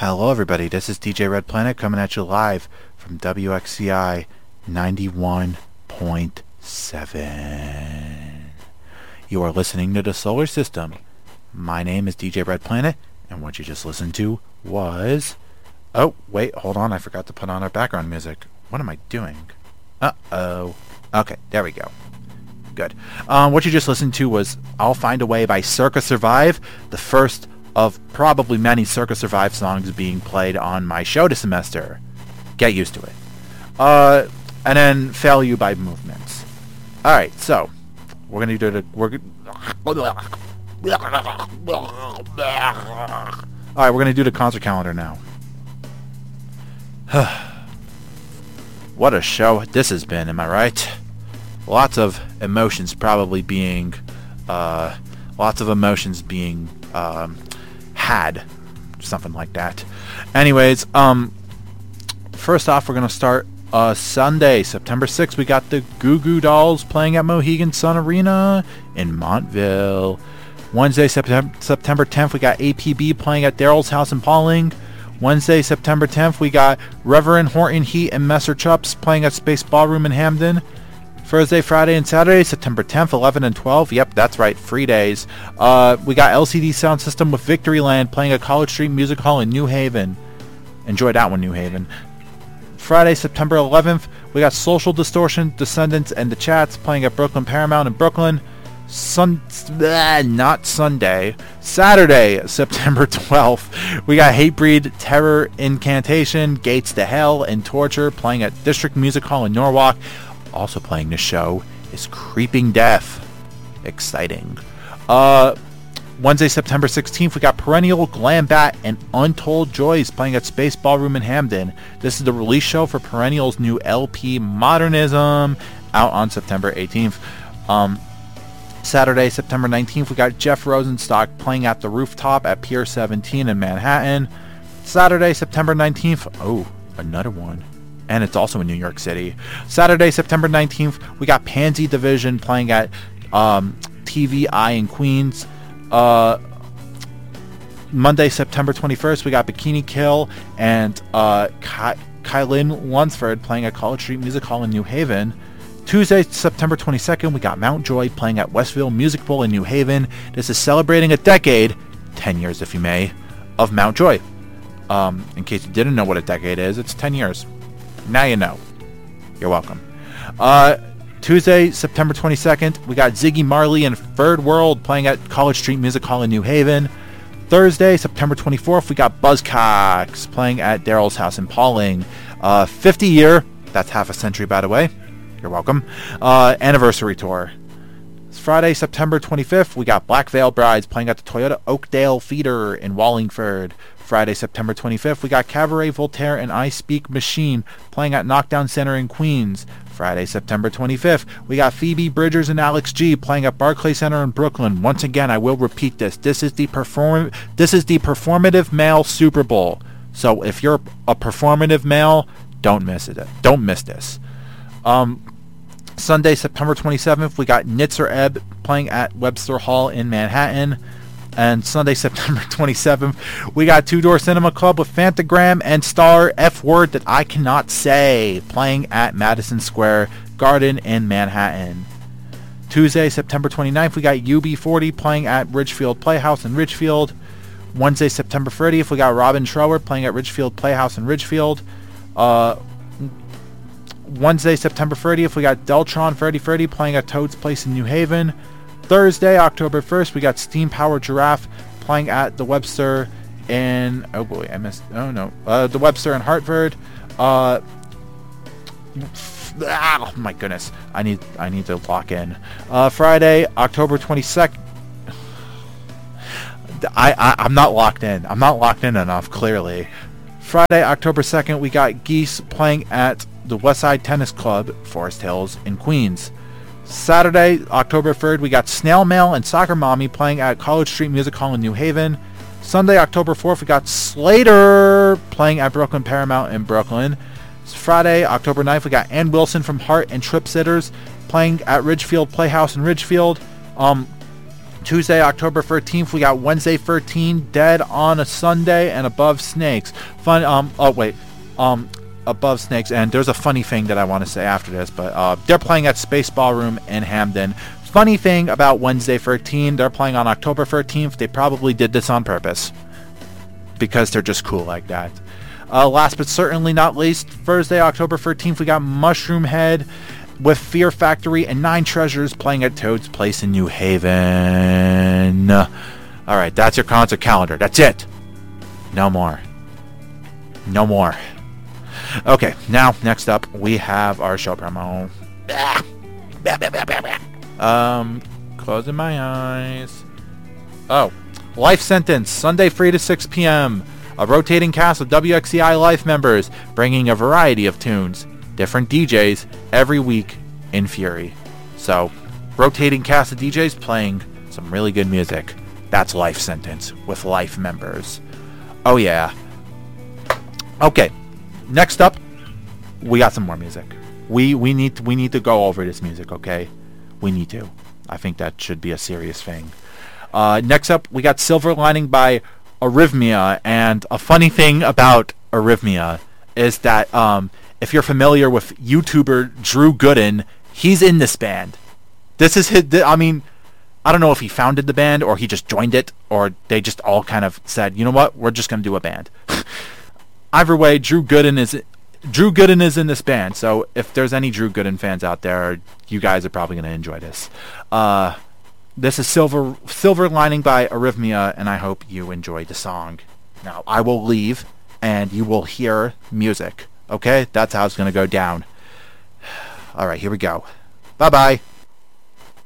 Hello everybody, this is DJ Red Planet coming at you live from WXCI 91.7. You are listening to the Solar System. My name is DJ Red Planet, and what you just listened to was... Oh, wait, hold on, I forgot to put on our background music. What am I doing? Uh-oh. Okay, there we go. Good. What you just listened to was I'll Find a Way by Circa Survive, the first of probably many Circa Survive songs being played on my show this semester. Get used to it. And then Fail You by Movements. Alright, so we're gonna do the Alright, we're gonna do the concert calendar now. What a show this has been, am I right? Lots of emotions probably being had, something like that. Anyways, first off, we're gonna start Sunday, September 6th. We got the Goo Goo Dolls playing at Mohegan Sun Arena in Montville. Wednesday, September 10th, we got APB playing at Daryl's house in Pauling. Wednesday, September 10th, we got Reverend Horton Heat and Messer Chups playing at Space Ballroom in Hamden. Thursday, Friday, and Saturday, September 10th, 11, and 12. Yep, that's right, free days. We got LCD Sound System with Victoryland playing at College Street Music Hall in New Haven. Enjoy that one, New Haven. Friday, September 11th, we got Social Distortion, Descendants, and The Chats playing at Brooklyn Paramount in Brooklyn. Not Sunday. Saturday, September 12th, we got Hatebreed, Terror, Incantation, Gates to Hell, and Torture playing at District Music Hall in Norwalk. Also playing the show is Creeping Death. Exciting. Wednesday, September 16th, we got Perennial, Glambat, and Untold Joys playing at Space Ballroom in Hamden. This is the release show for Perennial's new LP, Modernism, out on September 18th. Saturday, September 19th, we got Jeff Rosenstock playing at the Rooftop at Pier 17 in Manhattan. Saturday, September 19th, oh, another one. And it's also in New York City. Saturday, September 19th, we got Pansy Division playing at TVI in Queens. Monday, September 21st, we got Bikini Kill and Kylan Lunsford playing at College Street Music Hall in New Haven. Tuesday, September 22nd, we got Mount Joy playing at Westville Music Bowl in New Haven. This is celebrating a decade, 10 years if you may, of Mount Joy. In case you didn't know what a decade is, it's 10 years. Now you know. You're welcome. Tuesday, September 22nd, we got Ziggy Marley and Third World playing at College Street Music Hall in New Haven. Thursday, September 24th, we got Buzzcocks playing at Daryl's house in Pauling. 50 year, that's half a century by the way. You're welcome. Anniversary tour. Friday, September 25th, we got Black Veil Brides playing at the Toyota Oakdale Theater in Wallingford. Friday, September 25th, we got Cabaret Voltaire and I Speak Machine playing at Knockdown Center in Queens. Friday, September 25th, we got Phoebe Bridgers and Alex G playing at Barclay Center in Brooklyn. Once again, I will repeat this. This is the performative male Super Bowl. So if you're a performative male, don't miss it. Don't miss this. Sunday, September 27th, we got Nitzer Ebb playing at Webster Hall in Manhattan. And Sunday, September 27th, we got Two Door Cinema Club with Fantagram and Star F Word That I Cannot Say playing at Madison Square Garden in Manhattan. Tuesday, September 29th, we got UB40 playing at Ridgefield Playhouse in Ridgefield. Wednesday, September 30th, we got Robin Schroer playing at Ridgefield Playhouse in Ridgefield. Wednesday, September 30th, we got Deltron 3030 playing at Toad's Place in New Haven. Thursday, October 1st, we got Steam Power Giraffe playing at the Webster in... Oh boy, I missed... Oh no. The Webster in Hartford. Oh my goodness. I need to lock in. Friday, October 22nd. I'm not locked in. I'm not locked in enough, clearly. Friday, October 2nd, we got Geese playing at the Westside Tennis Club, Forest Hills in Queens. Saturday, October 3rd, we got Snail Mail and Soccer Mommy playing at College Street Music Hall in New Haven. Sunday, October 4th, we got Slater playing at Brooklyn Paramount in Brooklyn. Friday, October 9th, we got Ann Wilson from Heart and Trip Sitters playing at Ridgefield Playhouse in Ridgefield. Tuesday, October 13th, we got Wednesday 13, Dead on a Sunday, and Above Snakes. Above Snakes, and there's a funny thing that I want to say after this, but they're playing at Space Ballroom in Hamden. Funny thing about Wednesday 13, they're playing on October 13th. They probably did this on purpose because they're just cool like that. Last but certainly not least, Thursday, October 13th, we got Mushroom Head with Fear Factory and Nine Treasures playing at Toad's Place in New Haven. Alright, that's your concert calendar. That's it. No more. No more. Okay, now, next up, we have our show promo. Closing my eyes. Oh, Life Sentence, Sunday 3 to 6 p.m. A rotating cast of WXCI Life members, bringing a variety of tunes. Different DJs every week in Fury. So, rotating cast of DJs playing some really good music. That's Life Sentence with Life members. Oh yeah. Okay. Next up, we got some more music. We need to go over this music, okay? We need to. I think that should be a serious thing. Next up, we got Silver Lining by Arrhythmia, and a funny thing about Arrhythmia is that if you're familiar with YouTuber Drew Gooden, he's in this band. This is his. I mean, I don't know if he founded the band or he just joined it, or they just all kind of said, you know what, we're just gonna do a band. Either way, Drew Gooden is in this band. So if there's any Drew Gooden fans out there, you guys are probably gonna enjoy this. This is Silver Lining by Arrhythmia, and I hope you enjoyed the song. Now, I will leave, and you will hear music. Okay? That's how it's going to go down. Alright, here we go. Bye-bye.